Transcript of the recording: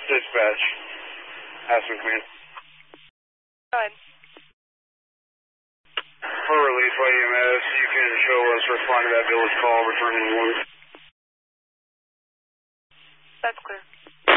Dispatch. Aspen Command. Go ahead. For relief by EMS, you can show us responding to that village call, returning one. That's clear.